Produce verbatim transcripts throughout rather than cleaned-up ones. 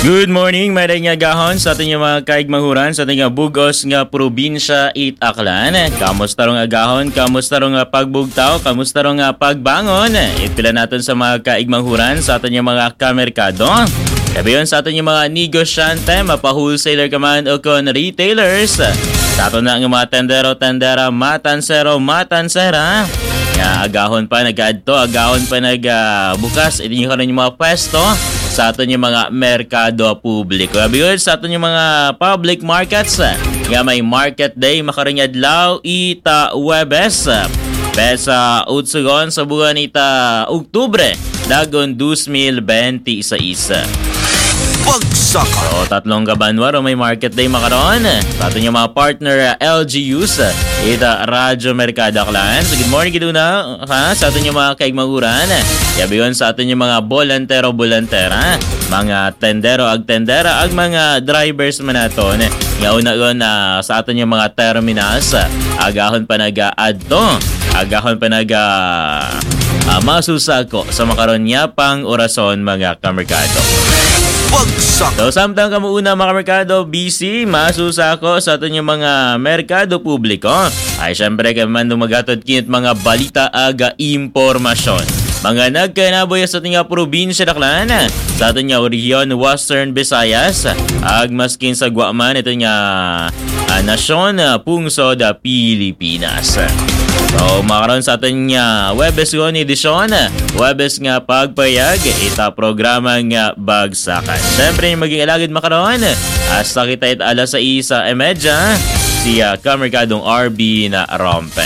Good morning, may nga gahon sa ating mga kaigmahuran sa ating bugos nga probinsya it Aklan. Kamusta rong agahon, kamusta rong pagbugtaw, kamusta rong pagbangon? Itpila natin sa mga kaigmahuran sa ating mga kamerkado. Kabiyon sa ating mga negosyante, mapa-wholesaler ka man o kon retailers. Sa ato na ang mga tendero, tendera, matansero, matansera. Ya, agahon pa nag-adto, agahon pa nag-bukas. Uh, Ito yung yung mga pwesto sa ato yung mga merkado publiko. Kabiyon sa ato yung mga public markets. Ya, may market day, makaroon adlaw, ita Webes. Pesa utsugon sa buwan ita Oktubre, dagon two thousand twenty-six. Pagsaka. So, tatlong kabanwaro may market day makaroon. Sa atin yung mga partner L G Us, ita Radyo Mercado Aklan. So, good morning, giduna ha? Sa atin yung mga kaigmaguran. Yabiyon sa atin yung mga bolantero-bolantera, mga tendero ag tendera, ag mga drivers man naton. Ngauna-un uh, sa atin yung mga terminals, agahon pa nag-adto, agahon pa nag uh, masusako sa makaroon niya pang orason mga kamerkado. Pagsaka. So, samtang kamuuna mga merkado, busy, masusako sa atin yung mga merkado publiko. Ay, syempre, kami man dumagatod kinit mga balita aga impormasyon. Mga nagkanaboy sa ating probinsya Aklan, sa ating region Western Visayas, ag maskin sa Guaman, ito nga uh, nasyon, uh, pungsod uh, Pilipinas. So, makaroon sa atin nga Webes ko ni edisyon, Webes nga pagpayag, ita programa nga bagsakan. Siyempre, maging alagid makaroon, hasta kita it alas sa isa emedya, siya kamerkadong R B na rompe.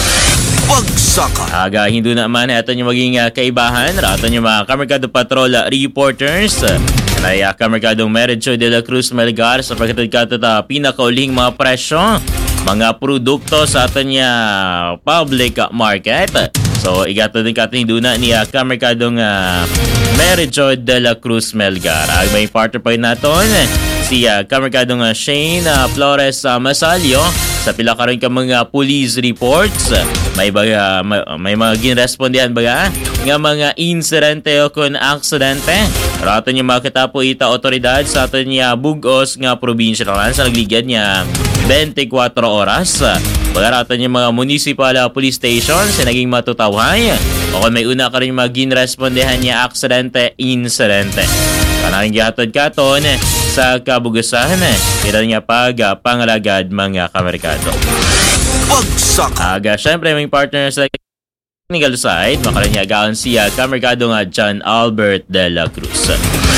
Pagsaka. Aga, hindi naman ito yung maging uh, kaibahan, ito yung mga kamerkado patrol reporters, ay uh, kamerkadong Merecho de la Cruz Melgar sa pagkatid katata pinakauling mga presyo, mga produkto sa atin niya public market. So, igato din katin duna ni uh, kamerkadong uh, Merecho de la Cruz Melgar. Ay, may partner pa rin natin, si uh, kamerkadong uh, Shane uh, Flores uh, Masalio. Sa pila karon ka mga police reports, may baga, may, may mga ginrespondihan baga nga mga insidente o kon aksidente. Rato niya makita po ita otoridad sa atin niya bugos nga probinsya Aklan sa nagligyan niya twenty-four oras. Baga rato niya mga municipal police station sa naging matutawhay. O kung may una ka rin mga ginrespondihan niya aksidente, insidente. Kanang gihatod katon sa kabugasan, kita niya pag uh, pangalagad mga kamerkado. Pagsaka. Aga, syempre may partner sa technical side, makaroon niya agaon siya kamerkado nga John Albert de la Cruz.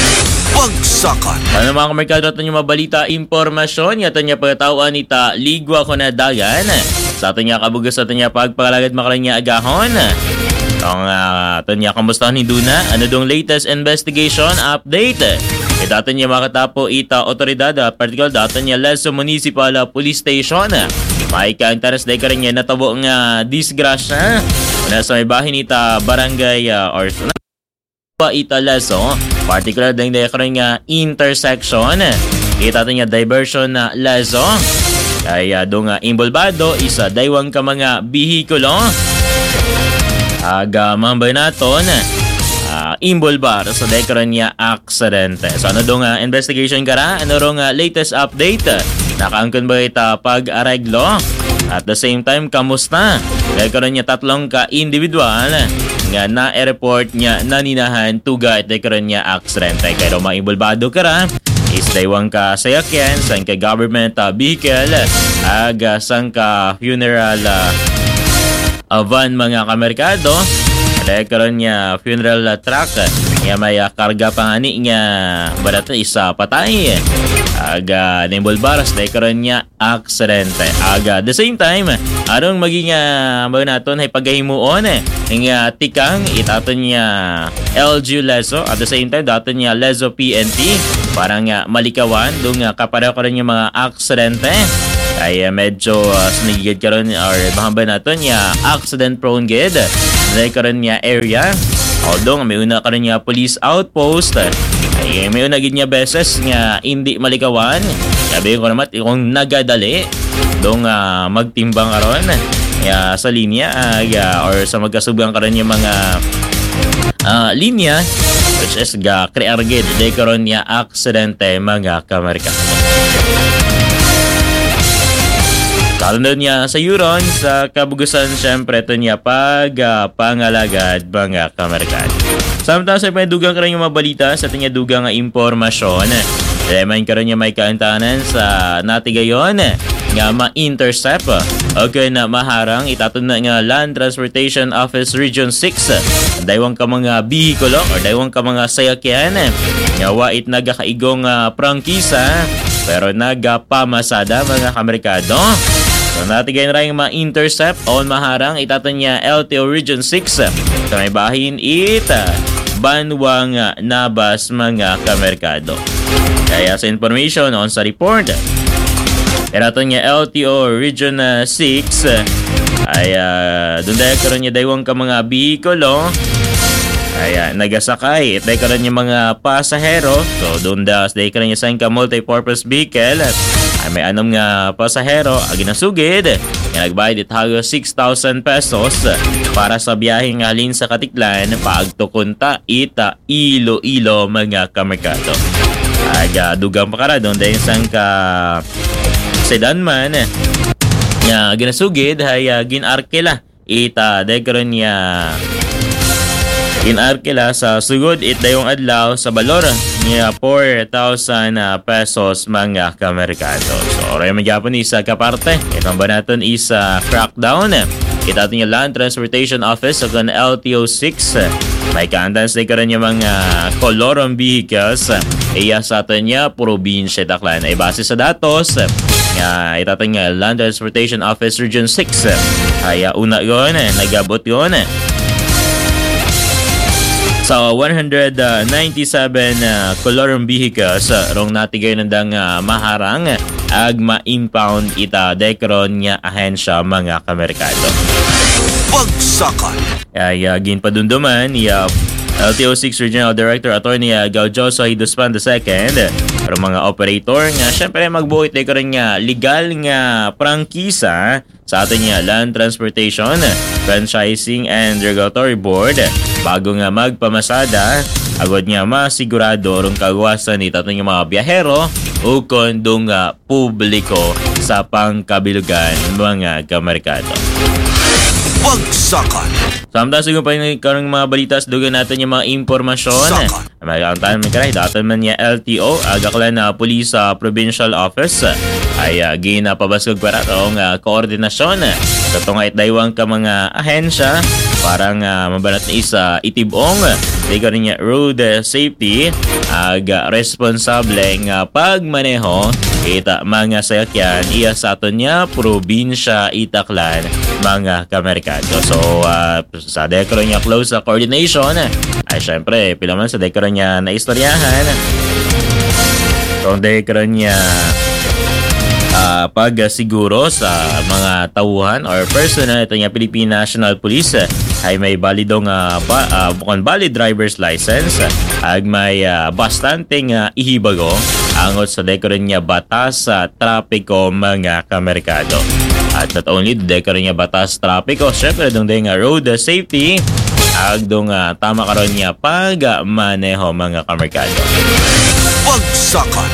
Pagsaka. Ano mga kamerkado natin yung mabalita, impormasyon, yato niya pagkatawaan ita ligwa ko na dagan. Sa ato niya kabugas ato niya pagpangalagad makaroon niya agahon. Ang uh, ato niya kamusta ni Duna, ano dong latest investigation update? E dato niya makatapo ita otoridad, particular dato niya Leso Municipal Police Station. May ka-interes day ka rin niya natabo nga disgrasya. Una sa may bahin ita barangay uh, or pa ita Leso. Particular day day ka rin nga intersection. Kita niya diversion na Leso. Kaya doon nga imbolbado isa daywang ka mga bihikulo. Aga mambay naton uh, imbolbar sa dekran niya aksidente. So ano dong uh, investigation kara? Ano rong uh, latest update? Nakaangkon ba ita pag-areglo? At the same time, kamusta? Dekran niya tatlong ka-individual nga na-report niya naninahan tuga at dekran niya aksidente. Kaya rong mga imbolbado kara is daywang ka sayakyan sang ka government uh, vehicle aga sang ka funeral uh, Uh, van mga kamerkado. Dahil karon niya funeral uh, truck niya may uh, karga pangani niya barat isa patay. Aga nimbol baras dahil karon niya aksidente. Aga the same time arong maging uh, mga naton ay pagahimuon eh nga tikang itaton niya L G Leso at the same time daton niya Leso P N P parang uh, malikawan dung uh, kapareho karon yung mga aksidente. Kaya medyo uh, snigid karon or bahamba naton niya accident prone gid dahil karon niya area. Although may una karon niya police outpost, ay may una gid niya beses nga hindi malikawan. Sabi ko naman kung nagadali dong uh, magtimbang karon uh, sa linya uh, yeah, or sa magkasugang karon yung mga uh, linya which is ga kreargid day karon niya aksidente mga kamerka. Kalundod niya sa Euron sa kabugusan syempre ito niya pag uh, pangalagad mga kamerkan. Samtang sa may dugang karon yung mga balita sa tinya dugang nga impormasyon. Leman karon niya may kaantanan sa natigayon nga ma-intercept o kaya na maharang itatun na nga Land Transportation Office Region six. Daywang ka mga bihikulo or daywang ka mga sayakyan nga wait nagakaigong uh, prangkisa pero nagapamasada mga kamerkado. So natigay na rin ma-intercept o maharang itatun niya L T O Region six sa may bahin ita Banwang Nabas mga kamerkado. Kaya sa information on sa report itatun niya L T O Region six ay uh, doon dahil karoon niya daywang ka mga bihikulo ay uh, nagasakay itay karoon niya mga pasahero. So doon dahil dahil karoon niya sa ka multi-purpose vehicle ay may anong nga pasahero agi nasugid nga nagbayad itago six thousand pesos para sa biyaheng halin sa Katiklan paagtukunta ita Iloilo mga kamerkado. Ay uh, dugang pa kara doon dahil sa ka sedan man nga ginasugid ay uh, ginarkila ita dahil karoon niya ginarkila sa sugod it dayong adlaw sa balor niya four thousand pesos mga kamerkado. So oray magyapon isa kaparte itong ba natin isa crackdown kita niya Land Transportation Office sa kan L T O six may kaandan sa karon niya mga colorong vehicles iya sa atin niya probinsya Tacloban ay base sa datos nga itating nga Land Transportation Office Region six ay uh, una yon nagabot yon sa one hundred ninety-seven uh, colorong vehicles uh, rong natigay nandang uh, maharang ag ma-impound ita dekron nga ahensya mga kamerkado. Pagsakan ay uh, ginpadunduman iya L T O six Regional Director Attorney Gaujoso Hiduspan the second pero mga operator nga syempre magbuhit ay karon nga legal nga prangkisa sa atin nga Land Transportation Franchising and Regulatory Board bago nga magpamasada agad nga masigurado rong kagawasan ni taton nga mga biyahero o kondong nga publiko sa pangkabilugan mga kamerkado. Pagsakan. Samtang siguro pa yung karong mga balitas dugan natin yung mga impormasyon. May kauntahan may karay datan man niya L T O agakla na Police uh, Provincial Office ay uh, ginapabasog para itong uh, koordinasyon sa tungait daywang ka mga ahensya parang uh, mabanat na isa itibong di ka rin niya road safety ag uh, responsable nga pagmaneho ita mga sayakyan iya sa aton niya probinsya Itaklan mga kamerkado. So uh, sa dekro niya close sa coordination ay syempre pilaman sa dekro niya na istoryahan kung dekro niya uh, pagsiguro sa mga tauhan or personnel ito niya Philippine National Police ay may balidong uh, ba, uh, bukon valid driver's license ag may uh, bastanteng uh, ihibago angot sa dekro niya batas sa uh, trapiko mga kamerkado. At not only dekro niya batas trapiko syempre dong ding uh, road safety ag dong uh, tama karon niya pag uh, maneho mga kamerkado. Pagsakan.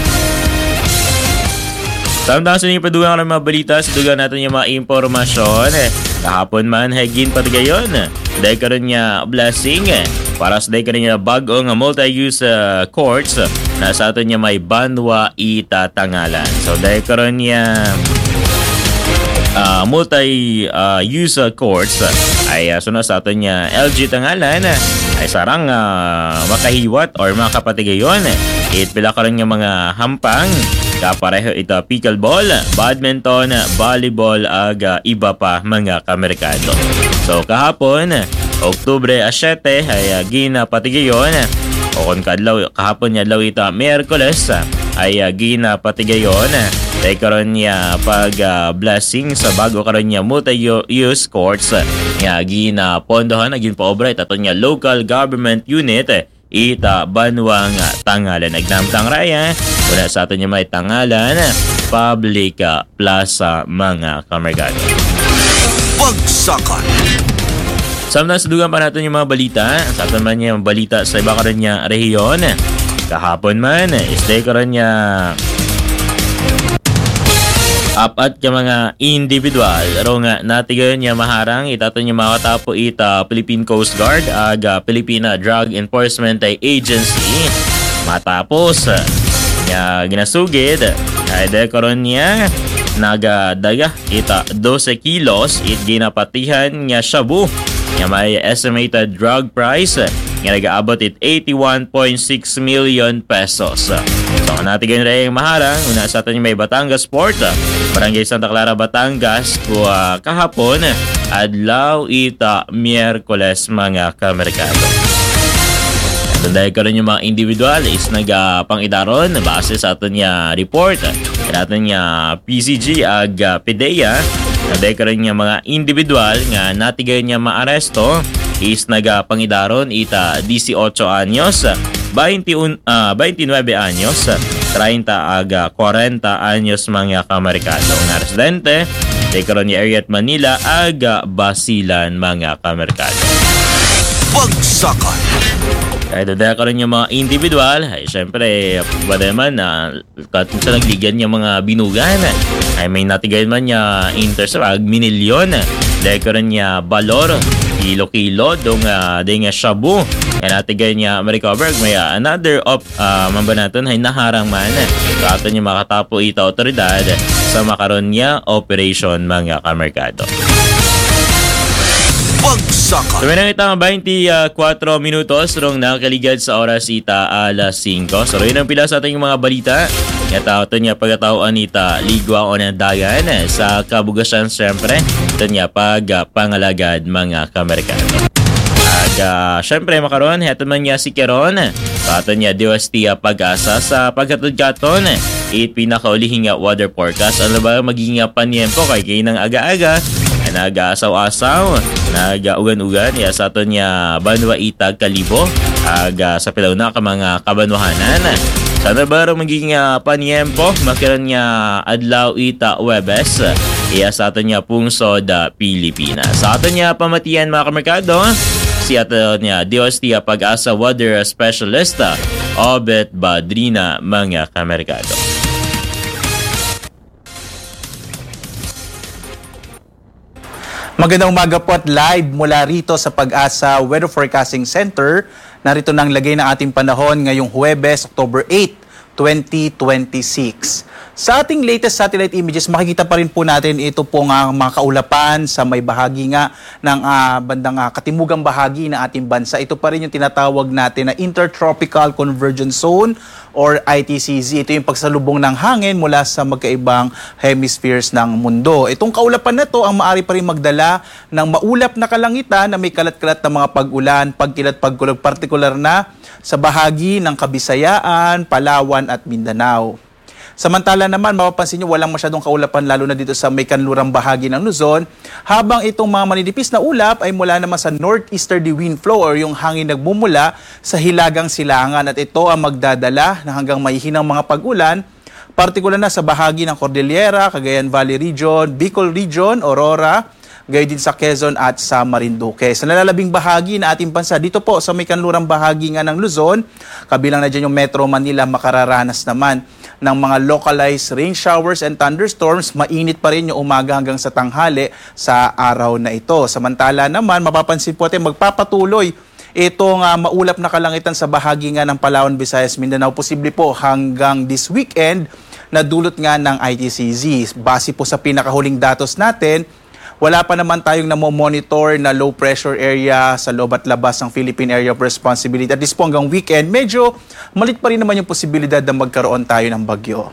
Samtang sa inyo padugang ng mga balita, dugan natin yung mga impormasyon. Kahapon man, hagin pati gayon. Dahil ka rin niya blessing para sa dahil ka rin niya bagong multi-use uh, courts na sa atin niya may Banwa itatangalan. So dahil ka rin niya uh, multi-use uh, courts ay uh, sunod sa atin niya L G Tangalan ay sarang uh, makahiwat or makapatigayon. Itpila ka rin niya mga hampang kapareho ito pickleball, badminton, volleyball ag uh, iba pa mga kamerkado. So kahapon, Oktubre seven ay uh, ginapatigayon o kung kadlaw kahapon niya law ito Miyerkules ay uh, ginapatigayon ay karon niya pag uh, blessing sa bago karon niya multi-use courts nga ginapondohan naging pa-operate ato niya local government unit ita Banwang Tangalan. Nagnamtang raya una sa atin niya may Tangalan Public Plaza mga kamerkado. Pagsakan. Samtang sadugan pa natin yung mga balita. Sa atin man yung balita sa iba ka rin niya rehiyon. Kahapon man, stay ka rin niya apat ka mga individual. Aro nga natigayon niya maharang itato niya makatapo ita Philippine Coast Guard aga Filipina Drug Enforcement Agency. Matapos niya ginasugid ay karon niya nagadaga ita twelve kilos it ginapatihan niya shabu. Niya may estimated drug price nga nag-aabot it eighty-one point six million pesos. So, natin rin maharang. Una sa atin may Batangas Port, Barangay Santa Clara, Batangas, kuha kahapon, adlaw ita Miyerkules mga kamerkado. At dahil ka rin yung mga individual is nagpangidaron base sa atin niya report. Natin niya P C G ag P D E A. Dahil ka rin yung mga individual nga natigay niya maaresto is nagapangidaron ita eighteen anyos, twenty-one, uh, twenty-nine anyos, thirty aga forty anyos mga kamerkado. Ang residente, dekaron ni area at Manila aga Basilan mga kamerkado. Bagsakan. Kahit dahil ka rin yung mga individual, ay syempre, ba naman na uh, kung sa nagligan yung mga binugan, ay may natigayan man niya intersag, minilyon, dahil ka rin niya balor, kilo-kilo, dong uh, dahil nga shabu, ay natigayan niya ma-recover, may uh, another op, uh, mamba natin, ay naharang man, so ato niya makatapo ita otoridad sa makaroon niya operation mga kamerkado. Bagsakan. So, may nakita nga twenty-four minutos rong nakaligad sa oras ita alas five. So, yun ang pila sa ating mga balita. Nga ito niya pagkatauan ita ligwa o nandagan sa kabugasan syempre. Ito niya pagpangalagad mga kamerkado. At uh, syempre makaroon, ito man niya si Keron. So, ito niya diwastia pag-asa sa pagkatudkaton. It pinakaulihing weather forecast. Ano ba magiging panyempo kay kayo ng aga-aga? Nag-asaw-asaw, nag-ugan-ugan, ya sa ato niya banwa itag kalibo, aga sa pilaw na ka mga kabanwahanan. Sana ba rin magiging uh, panyempo, makiran niya adlaw ita Webes, iya sa ato niya pungsod uh, Pilipinas. Sa ato niya pamatian mga kamerkado, si ato niya Dios tiya pag-asa weather specialist, Obet Badrina mga kamerkado. Magandang umaga po at live mula rito sa Pag-asa Weather Forecasting Center. Narito na ang lagay ng ating panahon ngayong Huwebes, October eighth, twenty twenty-six. Sa ating latest satellite images, makikita pa rin po natin ito pong uh, mga kaulapan sa may bahagi nga ng uh, bandang uh, katimugang bahagi ng ating bansa. Ito pa rin yung tinatawag natin na Intertropical Convergence Zone or I T C Z. Ito yung pagsalubong ng hangin mula sa magkaibang hemispheres ng mundo. Itong kaulapan na ito ang maaari pa rin magdala ng maulap na kalangitan na may kalat-kalat na mga pag-ulan, pagkilat-pagkulog, partikular na sa bahagi ng Kabisayaan, Palawan at Mindanao. Samantala naman, mapapansin nyo walang masyadong kaulapan lalo na dito sa may kanlurang bahagi ng Luzon, habang itong mga maninipis na ulap ay mula naman sa northeasterly wind flow or yung hangin nagmumula sa hilagang silangan, at ito ang magdadala na hanggang mahihinang mga pag-ulan, partikular na sa bahagi ng Cordillera, Cagayan Valley Region, Bicol Region, Aurora, gayon din sa Quezon at sa Marinduque. Sa nalalabing bahagi na ating bansa, dito po sa may kanlurang bahagi nga ng Luzon, kabilang na dyan yung Metro Manila, makararanas naman ng mga localized rain showers and thunderstorms. Mainit pa rin yung umaga hanggang sa tanghali sa araw na ito. Samantala naman, mapapansin po natin magpapatuloy itong uh, maulap na kalangitan sa bahagi nga ng Palawan, Visayas, Mindanao. Posible po hanggang this weekend na dulot nga ng I T C Z. Base po sa pinakahuling datos natin, wala pa naman tayong namomonitor na low pressure area sa loob at labas ng Philippine Area of Responsibility. At this po hanggang weekend, medyo malit pa rin naman yung posibilidad na magkaroon tayo ng bagyo.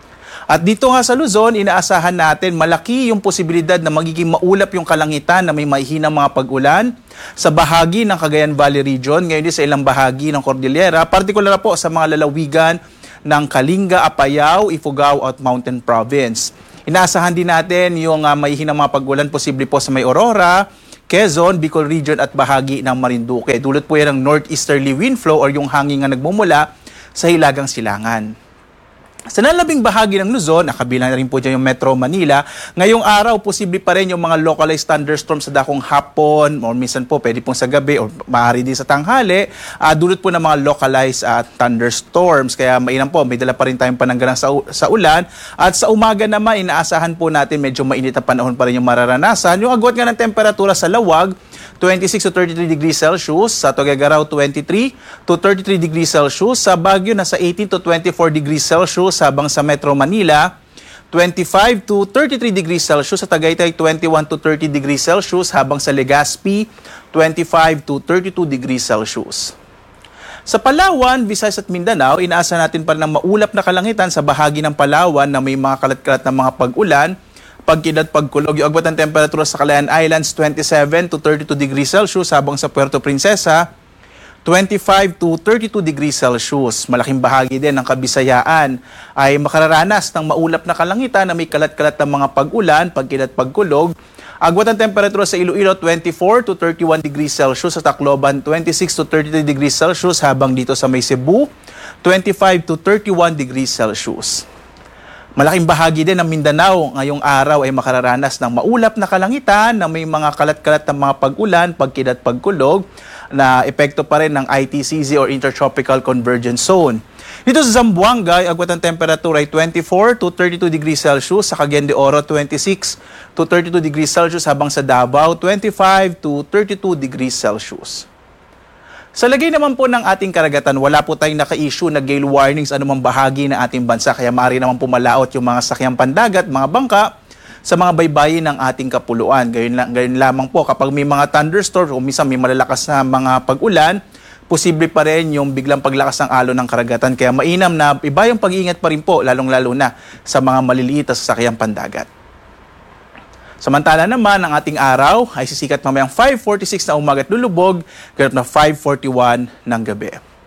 At dito nga sa Luzon, inaasahan natin malaki yung posibilidad na magiging maulap yung kalangitan na may mahihinang mga pag-ulan sa bahagi ng Cagayan Valley Region, ngayon din sa ilang bahagi ng Cordillera, partikular po sa mga lalawigan ng Kalinga, Apayao, Ifugao at Mountain Province. Inaasahan din natin yung uh, mahihinang mga pag-ulan posible po sa may Aurora, Quezon, Bicol Region at bahagi ng Marinduque. Dulot po yan ng northeasterly wind flow or yung hangin nga nagmumula sa hilagang silangan. Sa nalabing bahagi ng Luzon, nakabilang na rin po dyan yung Metro Manila, ngayong araw, posible pa rin yung mga localized thunderstorms sa dakong hapon, o minsan po pwede pong sa gabi, o maaari din sa tanghali, uh, dulot po ng mga localized uh, thunderstorms. Kaya mainam po, may dala pa rin tayong pananggalang sa, sa ulan. At sa umaga naman, inaasahan po natin medyo mainit na panahon pa rin yung mararanasan. Yung agwat nga ng temperatura sa Lawag, twenty-six to thirty-three degrees Celsius, sa Tuguegarao twenty-three to thirty-three degrees Celsius, sa Baguio nasa eighteen to twenty-four degrees Celsius, habang sa Metro Manila twenty-five to thirty-three degrees Celsius, sa Tagaytay twenty-one to thirty degrees Celsius, habang sa Legazpi twenty-five to thirty-two degrees Celsius. Sa Palawan, Visayas at Mindanao, inaasa natin pa ng maulap na kalangitan sa bahagi ng Palawan na may mga kalat-kalat na mga pag-ulan, pagkidlat, pagkulog. Yung agwat ng temperatura sa Calayan Islands, twenty-seven to thirty-two degrees Celsius, habang sa Puerto Princesa, twenty-five to thirty-two degrees Celsius. Malaking bahagi din ng Kabisayaan ay makararanas ng maulap na kalangitan na may kalat-kalat ng mga pag-ulan, pagkidlat, pagkulog. Agwat ng temperatura sa Iloilo, twenty-four to thirty-one degrees Celsius, sa Tacloban, twenty-six to thirty-three degrees Celsius, habang dito sa may Cebu, twenty-five to thirty-one degrees Celsius. Malaking bahagi din ng Mindanao ngayong araw ay makararanas ng maulap na kalangitan na may mga kalat-kalat ng mga pag-ulan, pagkidlat, pagkulog na epekto pa rin ng I T C Z or Intertropical Convergence Zone. Dito sa Zamboanga, agwat ng temperatura ay twenty-four to thirty-two degrees Celsius, sa Cagayan de Oro twenty-six to thirty-two degrees Celsius, habang sa Davao twenty-five to thirty-two degrees Celsius. Sa lagay naman po ng ating karagatan, wala po tayong naka-issue na gale warnings anumang bahagi ng ating bansa, kaya maaari naman pumalaot yung mga sakyang pandagat, mga bangka sa mga baybayin ng ating kapuluan. Gayon, lang, gayon lamang po kapag may mga thunderstorms o minsan may malalakas na mga pag-ulan, posible pa rin yung biglang paglakas ng alon ng karagatan. Kaya mainam na iba yung pag-iingat pa rin po, lalong-lalo na sa mga maliliit na sasakyang pandagat. Samantala naman, ang ating araw ay sisikat mamayang five forty-six na umaga at lulubog, ganap na five forty-one ng gabi.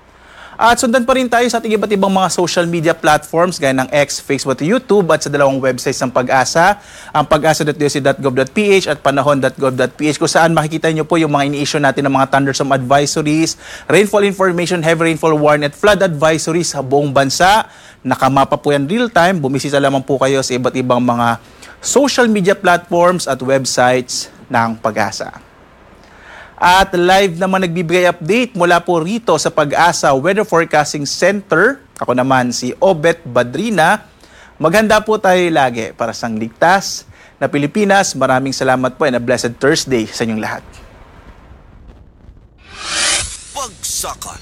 At sundan pa rin tayo sa ating iba't ibang mga social media platforms gaya ng X, Facebook at YouTube, at sa dalawang websites ng Pag-asa, ang pag-asa dot d o c dot gov dot p h at panahon dot gov dot p h, kung saan makikita nyo po yung mga ini-issue natin ng mga thunderstorm advisories, rainfall information, heavy rainfall warning at flood advisories sa buong bansa. Nakamapa po yan real time. Bumisita lamang po kayo sa iba't ibang mga social media platforms at websites ng Pag-asa. At live naman nagbibigay update mula po rito sa Pag-asa Weather Forecasting Center. Ako naman si Obet Badrina. Maghanda po tayo lagi para sa ligtas na Pilipinas. Maraming salamat po and a blessed Thursday sa inyong lahat. Bagsakan.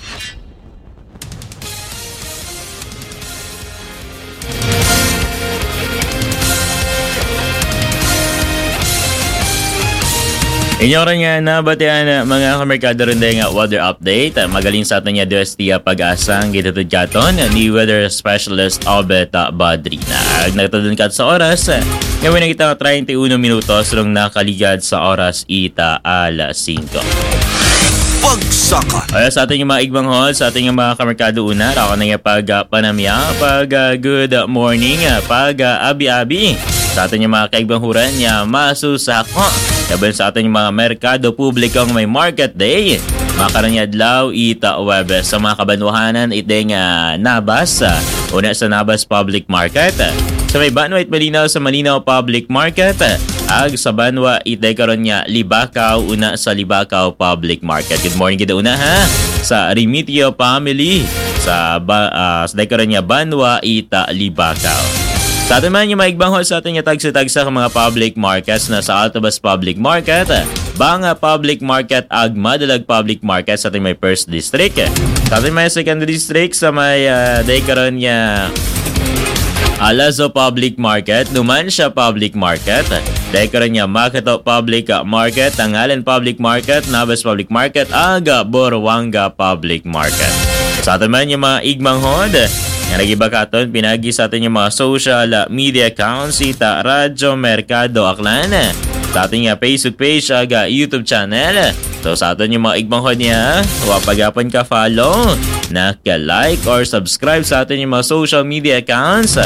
Inyong rin nga nabatian mga kamerkado rin dahil nga weather update. Magaling sa atin nga D S T Pag-asa ang gitutod katon ni weather specialist Obet Badrina. Nagtudun ka sa oras, gawin na kita thirty-one minutos rong nakaligad sa oras ita alas cinco. Bagsakan. Ay, sa ating mga igmang hall, sa ating mga kamerkado una, ako na nga pag uh, panamya, pag uh, good morning, uh, pag uh, abi-abi. Sa ating mga kaigbanguran niya, masusako. Sabihin sa ating mga merkado publikong may market day. Makaranyadlaw, ita Webes. Sa mga kabanwahanan, iteng uh, Nabas. Uh, una sa Nabas Public Market. Sa may Banwa it Malinaw sa Malinaw Public Market. Ag sa Banwa, itay karon niya Libakaw, una sa Libakaw Public Market. Good morning kita una ha. Sa Remitio Family. Sa, uh, sa karon niya Banwa, ita Libakaw. Sa atin man yung maigbangho sa atin yung tagsa-tagsa ng mga public markets na sa Altabas Public Market, Banga Public Market, ag Madalag Public Market sa ating may first district. Sa ating may second district sa may uh, Daykaron niya Alazo Public Market, Numancia Public Market, Daykaron niya Makato Public Market, Tangalen Public Market, Nabas Public Market, aga Borwanga Public Market. Sa atin man yung mga igmanghod, nga nagibakaton, pinagi sa atin yung mga social media accounts, ita Radyo Merkado Aklan, sa ating Facebook page, aga YouTube channel. So sa atin yung mga igmanghod niya, wapagapon ka follow, naka-like or subscribe sa atin yung mga social media accounts.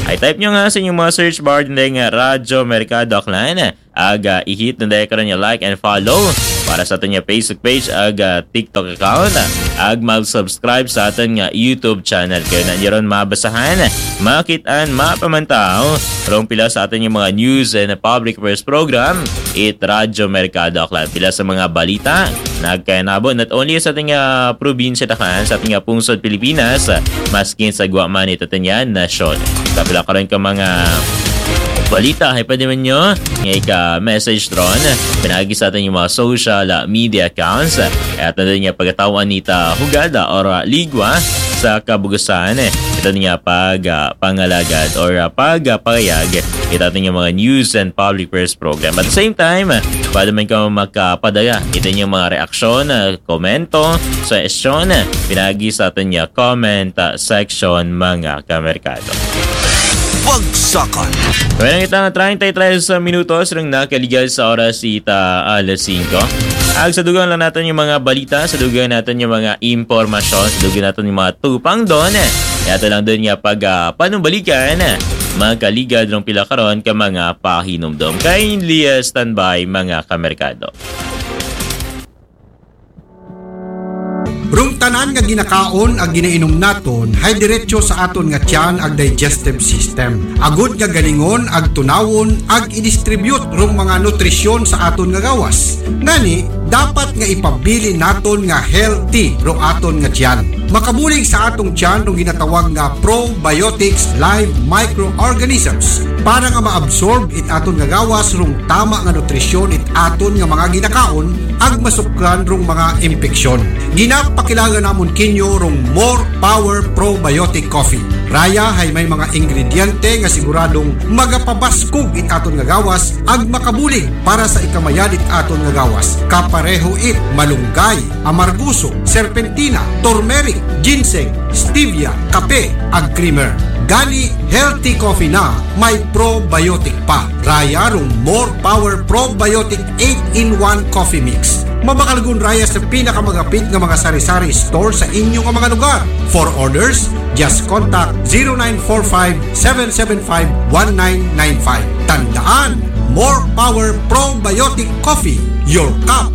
Ay type nyo nga sa inyong mga search bar din nga Radyo Mercado Aklan. Aga i-hit na dahil karon niya like and follow para sa ating Facebook page ag uh, TikTok account. Ag mag-subscribe sa ating uh, YouTube channel. Kaya na niyo ron mabasahan, makitaan, mapamantaw rong pila sa ating mga news and public affairs program it Radyo Mercado Aklan. Pila sa mga balita nagkainabo not only sa ating uh, probinsya Aklan, sa ating uh, pungsod Pilipinas, maskin sa guwaman ito ating nasyon. Kapila karon ka mga balita ay pwede man nyo ngay ka message tron pinagi sa atin yung mga social uh, media accounts at na din niya pagkatawan nita hugada or uh, ligwa sa kabugusan eh. Ito niya pag uh, pangalagad or uh, pag uh, pagayag ito ating yung mga news and public affairs program. At the same time pwede man ka makapadaya ito yung mga reaksyon, uh, komento, suggestion pinagi sa atin niya comment uh, section mga kamerkado. Bagsakan. Kaya itang thirty-three minutos rin nakaligal sa oras ita alas singko. Ag sa dugang lang natin yung mga balita, sa dugang natin yung mga impormasyon, sa dugang natin yung mga tupang doon. Kaya ito lang doon nga pag uh, panumbalikan, magkaligad ng pila karon ka mga pahinumdom. Kindly uh, standby mga kamerkado. Rung tanan nga ginakaon ag ginainom naton hay diretso sa aton nga tiyan ag digestive system. Agud nga galingon ag tunawon ag i-distribute rung mga nutrisyon sa aton nga gawas. Ngani dapat nga ipabili naton nga healthy rung aton nga tiyan. Makabulig sa atong tiyan rung ginatawag nga probiotics live microorganisms para nga maabsorb it aton nga gawas rung tama nga nutrisyon it aton nga mga ginakaon ag masukran rung mga impeksyon. Ginapakilaga namon kinyo rung More Power Probiotic Coffee. Raya hay may mga ingrediente nga siguradong magapabaskog it aton nga gawas ag makabulig para sa ikamayad it aton nga gawas. Kapareho it malunggay, amarguso, serpentina, turmeric, ginseng, stevia, kape ag creamer. Gani healthy coffee na may probiotic pa. Raya rung More Power Probiotic eight in one Coffee Mix. Mabakalgun raya sa pinakamagapit ng mga sari-sari store sa inyong mga lugar. For orders, just contact zero nine four five, seven seven five, one nine nine five. Tandaan, More Power Probiotic Coffee. Your cup